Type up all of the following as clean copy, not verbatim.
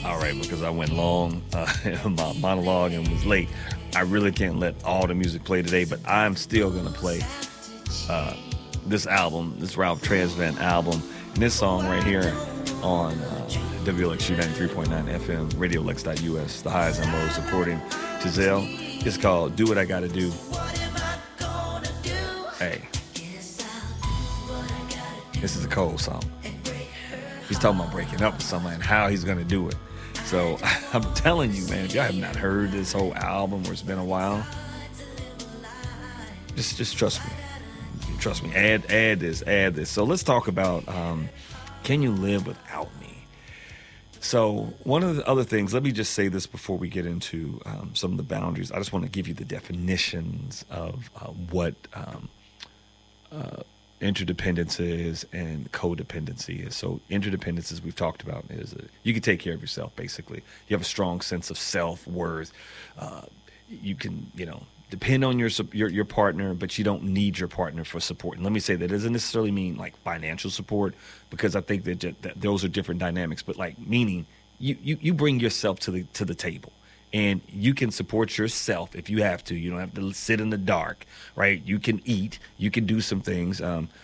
All right, because I went long in my monologue and was late. I really can't let all the music play today, but I'm still going to play this album, this Ralph Tresvant album, and this song right here on WLXU 93.9 FM, RadioLex.us, the highs and lows, according to Zell. It's called Do What I Gotta Do. Hey, this is a cold song. He's talking about breaking up with someone and how he's going to do it. So I'm telling you, man, if y'all have not heard this whole album or it's been a while, just trust me. Trust me. Add this. So let's talk about can you live without me? So one of the other things, let me just say this before we get into some of the boundaries. I just want to give you the definitions of what interdependence is and codependency is. So interdependence, as we've talked about, is you can take care of yourself, basically. You have a strong sense of self-worth. You can, depend on your partner, but you don't need your partner for support. And let me say that doesn't necessarily mean like financial support, because I think that those are different dynamics, but like meaning you bring yourself to the table. And you can support yourself if you have to. You don't have to sit in the dark, right? You can eat. You can do some things.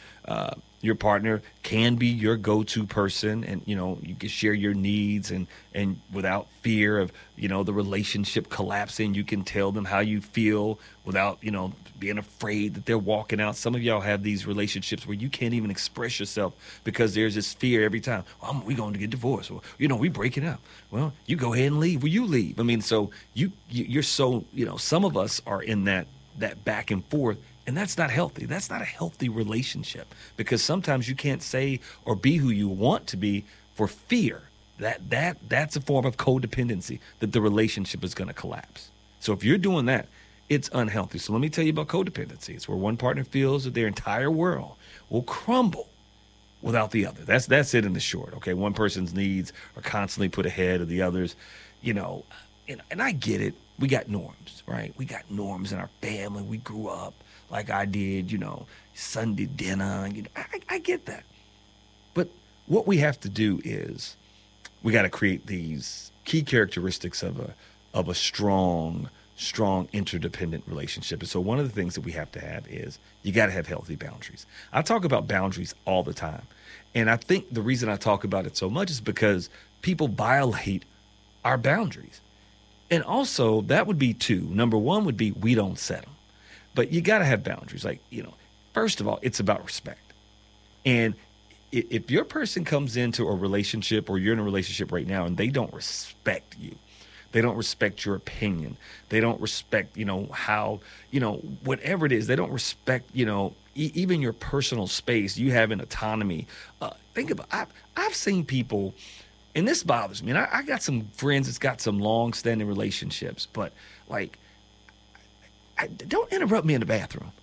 Your partner can be your go-to person, and you can share your needs and without fear of the relationship collapsing. You can tell them how you feel without being afraid that they're walking out. Some of y'all have these relationships where you can't even express yourself because there's this fear every time. Well, we going to get divorced, or we breaking up. Well, you go ahead and leave. Well, you leave. I mean, so you're so some of us are in that back and forth. And that's not healthy. That's not a healthy relationship, because sometimes you can't say or be who you want to be for fear. That's a form of codependency, that the relationship is going to collapse. So if you're doing that, it's unhealthy. So let me tell you about codependency. It's where one partner feels that their entire world will crumble without the other. That's it in the short. Okay, one person's needs are constantly put ahead of the others. And I get it. We got norms, right? We got norms in our family. We grew up like I did, Sunday dinner. I get that. But what we have to do is we got to create these key characteristics of a strong interdependent relationship. And so one of the things that we have to have is you got to have healthy boundaries. I talk about boundaries all the time. And I think the reason I talk about it so much is because people violate our boundaries. And also that would be two. Number one would be we don't set them. But you got to have boundaries. Like, first of all, it's about respect. And if your person comes into a relationship, or you're in a relationship right now, and they don't respect you, they don't respect your opinion, they don't respect, how, whatever it is, they don't respect, even your personal space, you have an autonomy. Think about, I've seen people, and this bothers me. And I got some friends that's got some long-standing relationships, but like, don't interrupt me in the bathroom.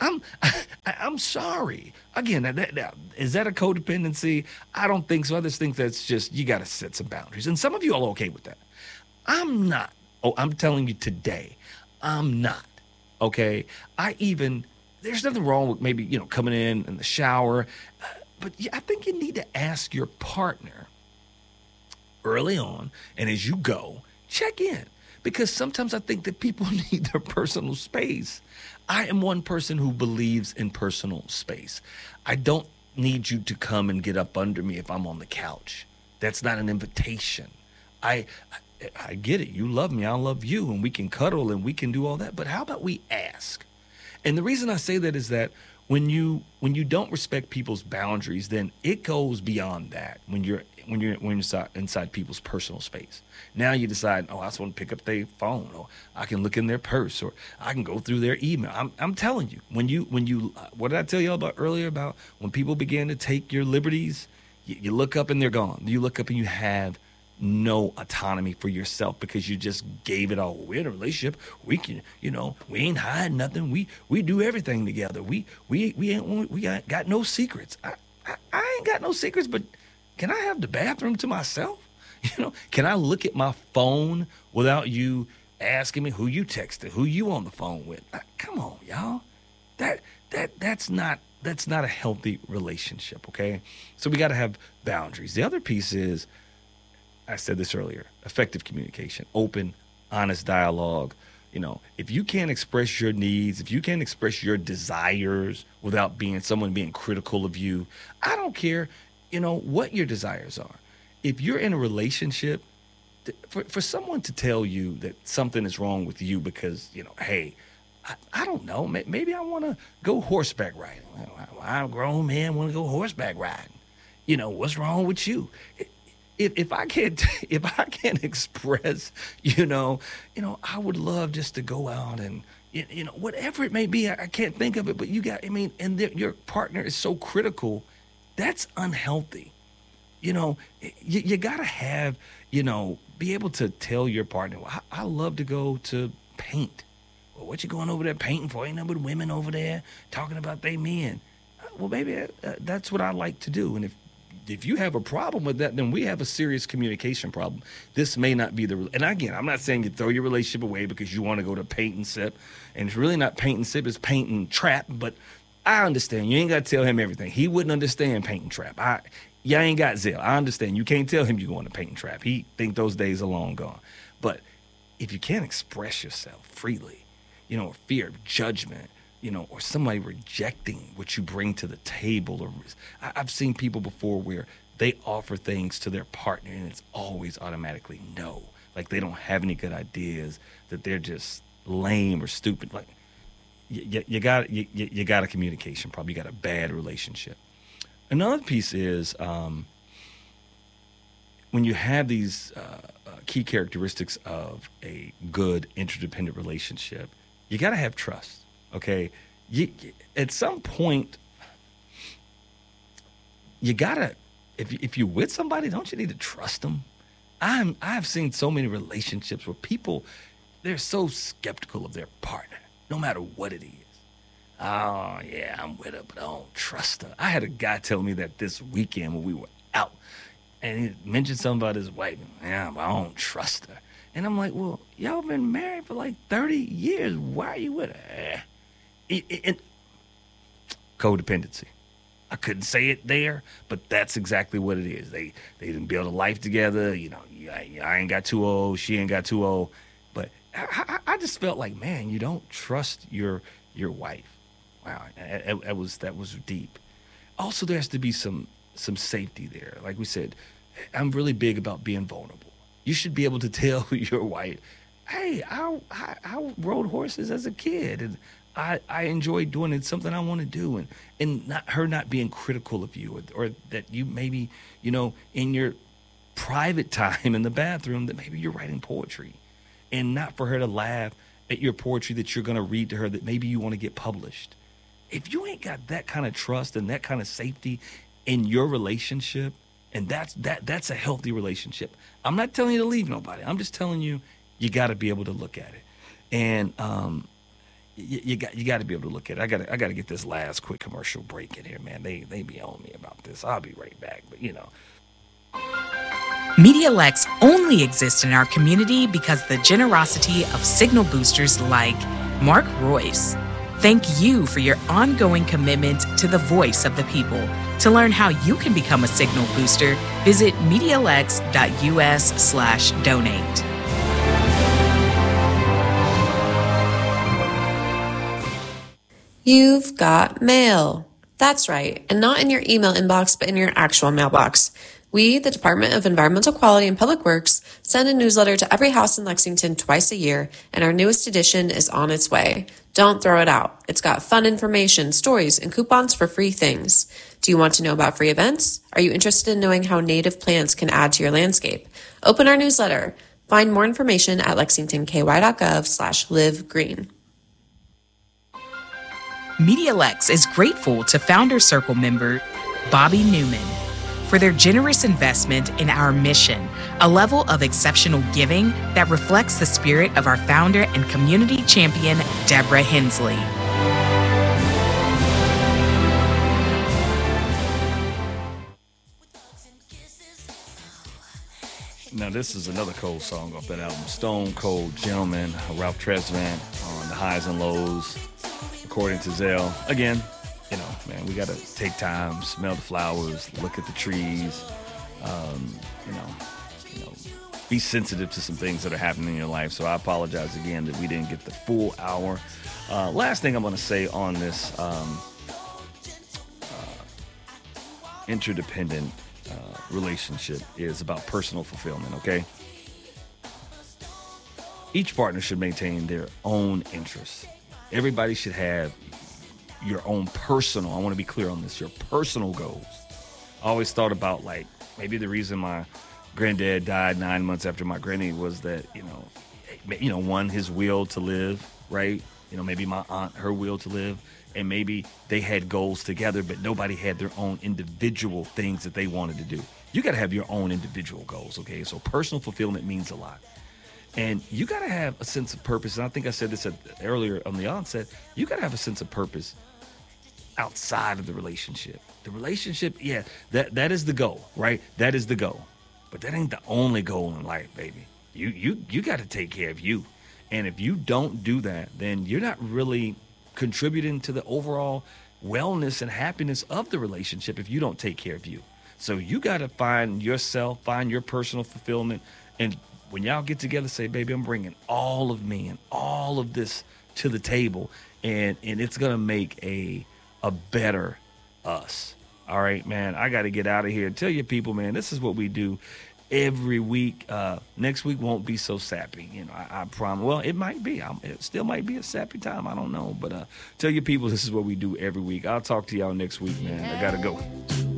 I'm sorry. Again, is that a codependency? I don't think so. I just think that's just, you got to set some boundaries. And some of you are okay with that. I'm not. Oh, I'm telling you today, I'm not. Okay. There's nothing wrong with maybe, coming in the shower. But I think you need to ask your partner early on, and as you go, check in. Because sometimes I think that people need their personal space. I am one person who believes in personal space. I don't need you to come and get up under me if I'm on the couch. That's not an invitation. I get it. You love me, I love you, and we can cuddle and we can do all that. But how about we ask? And the reason I say that is that when you don't respect people's boundaries, then it goes beyond that. When you're inside people's personal space. Now you decide, I just want to pick up their phone, or I can look in their purse, or I can go through their email. I'm telling you, when you what did I tell y'all about earlier about when people begin to take your liberties, you look up and they're gone. You look up and you have no autonomy for yourself because you just gave it all. We're in a relationship. We can, we ain't hiding nothing. We do everything together. We ain't got no secrets. I ain't got no secrets, but can I have the bathroom to myself? Can I look at my phone without you asking me who you texted, who you on the phone with? Come on, y'all. That's not a healthy relationship, okay? So we got to have boundaries. The other piece is I said this earlier, effective communication, open, honest dialogue. If you can't express your needs, if you can't express your desires without someone being critical of you, I don't care, what your desires are. If you're in a relationship, for someone to tell you that something is wrong with you because, hey, I don't know, maybe I want to go horseback riding. I'm a grown man, want to go horseback riding. What's wrong with you? If I can't express, I would love just to go out and, whatever it may be, I can't think of it, but your partner is so critical, that's unhealthy. You got to have, be able to tell your partner, well, I love to go to paint. Well, what you going over there painting for? Ain't nothing but women over there talking about they men. Well, baby, that's what I like to do. And if you have a problem with that, then we have a serious communication problem. This may not be and again, I'm not saying you throw your relationship away because you want to go to paint and sip. And it's really not paint and sip, it's paint and trap. But I understand. You ain't got to tell him everything. He wouldn't understand paint and trap. Y'all ain't got Zell. I understand. You can't tell him you're going to paint and trap. He think those days are long gone. But if you can't express yourself freely, or fear of judgment, or somebody rejecting what you bring to the table. Or I've seen people before where they offer things to their partner and it's always automatically no. Like they don't have any good ideas, that they're just lame or stupid. Like you got a communication problem. You got a bad relationship. Another piece is when you have these key characteristics of a good interdependent relationship, you got to have trust. Okay, at some point, you gotta. If you're with somebody, don't you need to trust them? I've seen so many relationships where people, they're so skeptical of their partner, no matter what it is. Oh yeah, I'm with her, but I don't trust her. I had a guy tell me that this weekend when we were out, and he mentioned something about his wife. Yeah, but I don't trust her. And I'm like, well, y'all been married for like 30 years. Why are you with her? Codependency. I couldn't say it there, but that's exactly what it is. They didn't build a life together. I ain't got too old. She ain't got too old. But I just felt like, man, you don't trust your wife. Wow, that was deep. Also, there has to be some safety there. Like we said, I'm really big about being vulnerable. You should be able to tell your wife, hey, I rode horses as a kid, and I enjoy doing it. It's something I want to do, and not being critical of you, or that you maybe, in your private time in the bathroom, that maybe you're writing poetry, and not for her to laugh at your poetry that you're going to read to her that maybe you want to get published. If you ain't got that kind of trust and that kind of safety in your relationship, and that's a healthy relationship. I'm not telling you to leave nobody. I'm just telling you, you got to be able to look at it, and you got to be able to look at it. I got to get this last quick commercial break in here, man. They be on me about this. I'll be right back, but MediaLex only exists in our community because the generosity of signal boosters like Mark Royce. Thank you for your ongoing commitment to the voice of the people. To learn how you can become a signal booster, visit MediaLex.us/donate. You've got mail. That's right, and not in your email inbox, but in your actual mailbox. We, the Department of Environmental Quality and Public Works, send a newsletter to every house in Lexington twice a year, and our newest edition is on its way. Don't throw it out. It's got fun information, stories, and coupons for free things. Do you want to know about free events? Are you interested in knowing how native plants can add to your landscape? Open our newsletter. Find more information at lexingtonky.gov/livegreen. MediaLex is grateful to Founder Circle member Bobby Newman for their generous investment in our mission, a level of exceptional giving that reflects the spirit of our founder and community champion, Deborah Hensley. Now, this is another Cold song off that album, Stone Cold Gentleman, Ralph Tresvant on the highs and lows, according to Zell. Again, man, we got to take time, smell the flowers, look at the trees, be sensitive to some things that are happening in your life. So I apologize again that we didn't get the full hour. Last thing I'm going to say on this interdependent relationship is about personal fulfillment, okay? Each partner should maintain their own interests. Everybody should have your own personal, I want to be clear on this, your personal goals. I always thought about, like, maybe the reason my granddad died 9 months after my granny was that, one, his will to live, right? Maybe my aunt, her will to live, and maybe they had goals together, but nobody had their own individual things that they wanted to do. You got to have your own individual goals, okay? So personal fulfillment means a lot. And you got to have a sense of purpose. And I think I said this earlier on the onset. You got to have a sense of purpose outside of the relationship. The relationship, yeah, that is the goal, right? That is the goal. But that ain't the only goal in life, baby. You got to take care of you. And if you don't do that, then you're not really contributing to the overall wellness and happiness of the relationship if you don't take care of you. So you got to find yourself, find your personal fulfillment. And when y'all get together, say, baby, I'm bringing all of me and all of this to the table. And it's going to make a better us. All right, man, I got to get out of here. Tell your people, man, this is what we do every week. Next week won't be so sappy. I promise. Well, it might be. It still might be a sappy time. I don't know. But tell your people this is what we do every week. I'll talk to y'all next week, man. I got to go.